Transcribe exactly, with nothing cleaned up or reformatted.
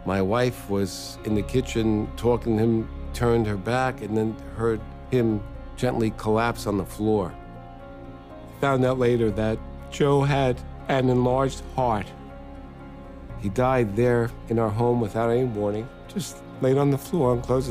My wife was in the kitchen talking to him, turned her back, and then heard him gently collapse on the floor. Found out later that Joe had an enlarged heart. He died there in our home without any warning, just laid on the floor and closed his